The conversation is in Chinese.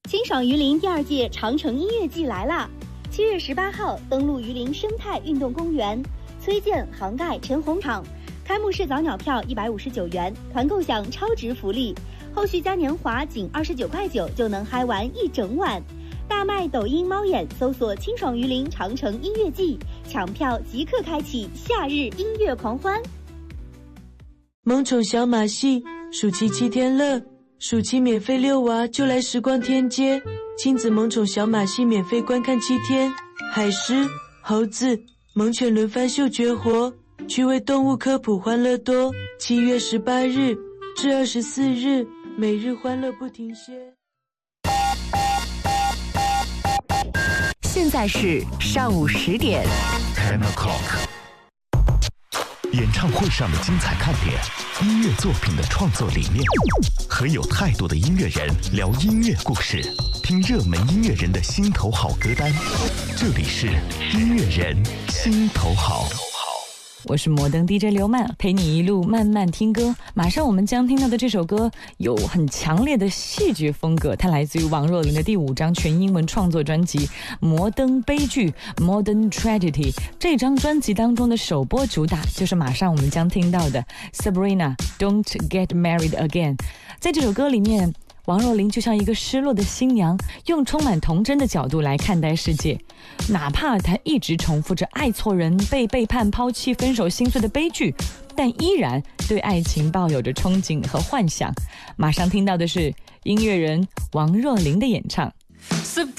清爽榆林第2届长城音乐季来啦！7月18号登陆榆林生态运动公园，崔健、杭盖、陈鸿场。开幕式早鸟票159元，团购享超值福利，后续嘉年华仅29.9块就能嗨完一整晚。大麦抖音猫眼搜索清爽榆林长城音乐季，抢票即刻开启夏日音乐狂欢。 萌宠小马戏，暑期7天乐，暑期免费遛娃就来时光天街，亲子萌宠小马戏免费观看7天，海狮、猴子、猛犬轮番秀绝活，趣味动物科普欢乐多。7月18日至24日，每日欢乐不停歇。 现在是上午10点。 10 o'clock。演唱会上的精彩看点，音乐作品的创作理念，和有态度的音乐人聊音乐故事，听热门音乐人的心头好歌单。这里是音乐人心头好。 我是摩登 DJ 刘曼，陪你一路慢慢听歌。马上我们将听到的这首歌有很强烈的戏剧风格，它来自于王若琳的第5张全英文创作专辑《摩登悲剧》 Modern Tragedy。 这张专辑当中的首播主打就是马上我们将听到的 Sabrina Don't Get Married Again。 在这首歌里面，王若琳就像一个失落的新娘，用充满童真的角度来看待世界，哪怕她一直重复着爱错人、被背叛、抛弃、分手、心碎的悲剧，但依然对爱情抱有着憧憬和幻想。马上听到的是音乐人王若琳的演唱。